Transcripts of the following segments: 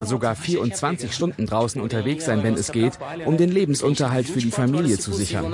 sogar 24 Stunden draußen unterwegs sein, wenn es geht, um den Lebensunterhalt für die Familie zu sichern.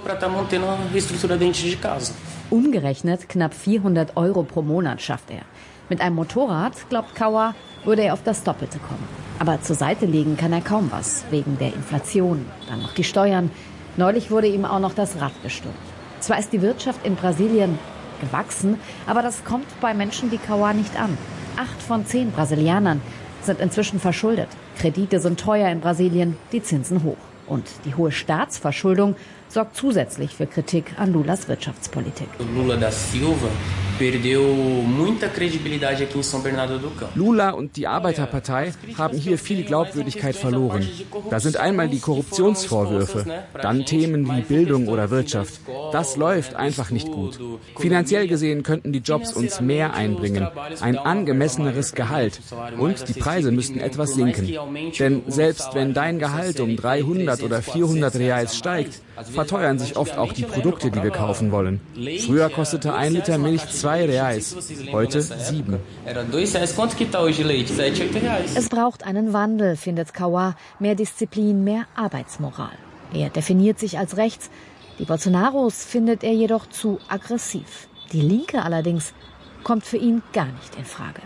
Umgerechnet knapp 400 € pro Monat schafft er. Mit einem Motorrad, glaubt Kauer, würde er auf das Doppelte kommen. Aber zur Seite legen kann er kaum was, wegen der Inflation, dann noch die Steuern. Neulich wurde ihm auch noch das Rad gestohlen. Zwar ist die Wirtschaft in Brasilien gewachsen, aber das kommt bei Menschen wie Kauer nicht an. 8 von 10 Brasilianern sind inzwischen verschuldet. Kredite sind teuer in Brasilien, die Zinsen hoch. Und die hohe Staatsverschuldung sorgt zusätzlich für Kritik an Lulas Wirtschaftspolitik. Lula und die Arbeiterpartei haben hier viel Glaubwürdigkeit verloren. Da sind einmal die Korruptionsvorwürfe, dann Themen wie Bildung oder Wirtschaft. Das läuft einfach nicht gut. Finanziell gesehen könnten die Jobs uns mehr einbringen, ein angemesseneres Gehalt. Und die Preise müssten etwas sinken. Denn selbst wenn dein Gehalt um 300 oder 400 Reais steigt, verteuern sich oft auch die Produkte, die wir kaufen wollen. Früher kostete 1 Liter Milch 2 Reais, heute 7. Es braucht einen Wandel, findet Kauer, mehr Disziplin, mehr Arbeitsmoral. Er definiert sich als rechts, die Bolsonaros findet er jedoch zu aggressiv. Die Linke allerdings kommt für ihn gar nicht in Frage.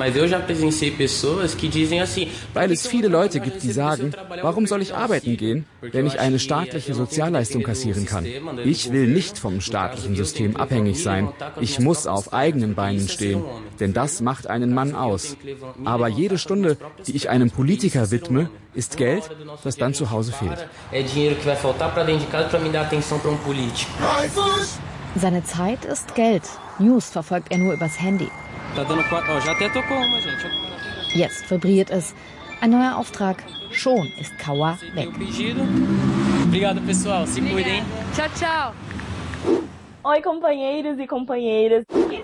Weil es viele Leute gibt, die sagen, warum soll ich arbeiten gehen, wenn ich eine staatliche Sozialleistung kassieren kann? Ich will nicht vom staatlichen System abhängig sein. Ich muss auf eigenen Beinen stehen, denn das macht einen Mann aus. Aber jede Stunde, die ich einem Politiker widme, ist Geld, das dann zu Hause fehlt. Seine Zeit ist Geld. News verfolgt er nur übers Handy. Jetzt vibriert es. Ein neuer Auftrag. Schon ist Kauer weg. Tchau, tchau. Oi, companheiros e companheiras.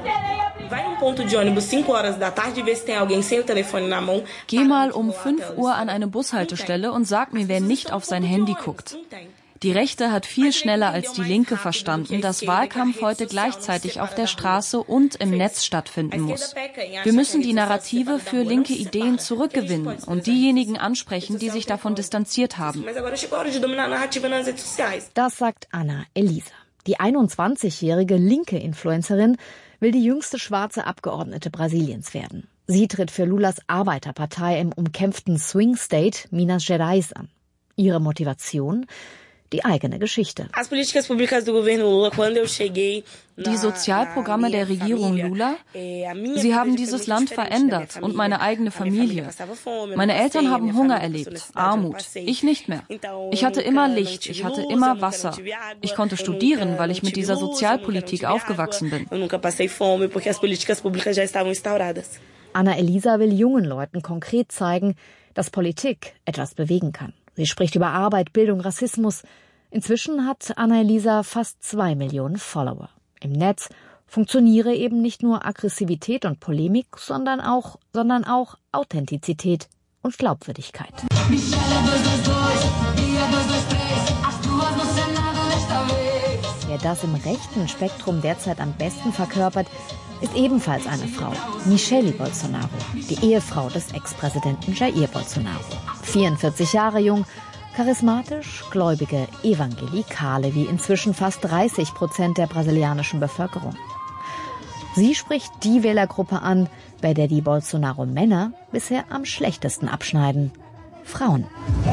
Geh mal um 5 Uhr an eine Bushaltestelle und sag mir, wer nicht auf sein Handy guckt. Die Rechte hat viel schneller als die Linke verstanden, dass Wahlkampf heute gleichzeitig auf der Straße und im Netz stattfinden muss. Wir müssen die Narrative für linke Ideen zurückgewinnen und diejenigen ansprechen, die sich davon distanziert haben. Das sagt Ana Elisa. Die 21-jährige linke Influencerin will die jüngste schwarze Abgeordnete Brasiliens werden. Sie tritt für Lulas Arbeiterpartei im umkämpften Swing State Minas Gerais an. Ihre Motivation? Die eigene Geschichte. Die Sozialprogramme der Regierung Lula, sie haben dieses Land verändert und meine eigene Familie. Meine Eltern haben Hunger erlebt, Armut, ich nicht mehr. Ich hatte immer Licht, ich hatte immer Wasser. Ich konnte studieren, weil ich mit dieser Sozialpolitik aufgewachsen bin. Ana Elisa will jungen Leuten konkret zeigen, dass Politik etwas bewegen kann. Sie spricht über Arbeit, Bildung, Rassismus. Inzwischen hat Ana Elisa fast 2 Millionen Follower. Im Netz funktioniere eben nicht nur Aggressivität und Polemik, sondern auch Authentizität und Glaubwürdigkeit. Wer das im rechten Spektrum derzeit am besten verkörpert, ist ebenfalls eine Frau, Michelle Bolsonaro, die Ehefrau des Ex-Präsidenten Jair Bolsonaro. 44 Jahre jung, charismatisch, gläubige Evangelikale wie inzwischen fast 30% der brasilianischen Bevölkerung. Sie spricht die Wählergruppe an, bei der die Bolsonaro-Männer bisher am schlechtesten abschneiden. Frauen.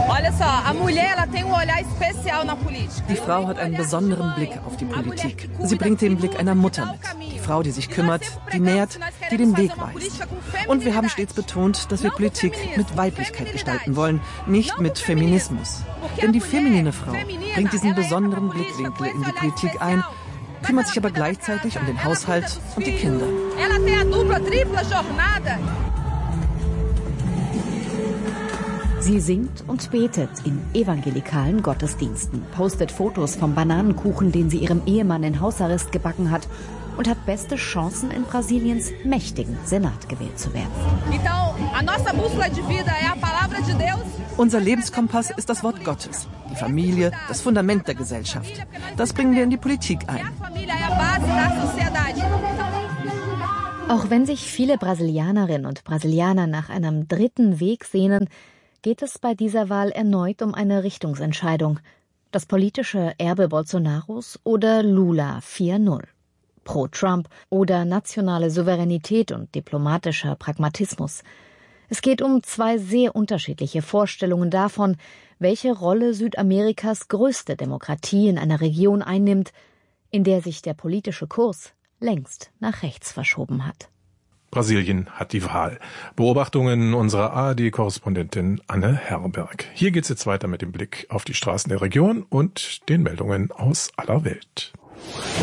Die Frau hat einen besonderen Blick auf die Politik. Sie bringt den Blick einer Mutter mit. Die Frau, die sich kümmert, die nährt, die den Weg weist. Und wir haben stets betont, dass wir Politik mit Weiblichkeit gestalten wollen, nicht mit Feminismus. Denn die feminine Frau bringt diesen besonderen Blickwinkel in die Politik ein, kümmert sich aber gleichzeitig um den Haushalt und die Kinder. Sie singt und betet in evangelikalen Gottesdiensten, postet Fotos vom Bananenkuchen, den sie ihrem Ehemann in Hausarrest gebacken hat, und hat beste Chancen, in Brasiliens mächtigen Senat gewählt zu werden. Unser Lebenskompass ist das Wort Gottes, die Familie, das Fundament der Gesellschaft. Das bringen wir in die Politik ein. Auch wenn sich viele Brasilianerinnen und Brasilianer nach einem dritten Weg sehnen, geht es bei dieser Wahl erneut um eine Richtungsentscheidung. Das politische Erbe Bolsonaros oder Lula 4.0? Pro Trump oder nationale Souveränität und diplomatischer Pragmatismus? Es geht um zwei sehr unterschiedliche Vorstellungen davon, welche Rolle Südamerikas größte Demokratie in einer Region einnimmt, in der sich der politische Kurs längst nach rechts verschoben hat. Brasilien hat die Wahl. Beobachtungen unserer ARD-Korrespondentin Anne Herberg. Hier geht's jetzt weiter mit dem Blick auf die Straßen der Region und den Meldungen aus aller Welt.